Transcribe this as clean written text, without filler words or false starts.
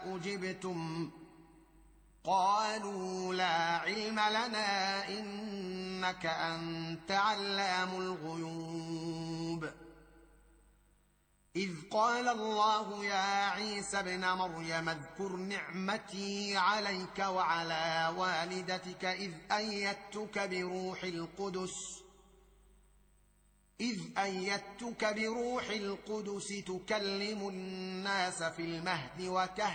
أجبتم قالوا لا علم لنا إنك أنت علام الغيوب إذ قال الله يا عيسى ابن مريم اذكر نعمتي عليك وعلى والدتك إذ أيدتك بروح القدس تكلم الناس في المهد وكهلا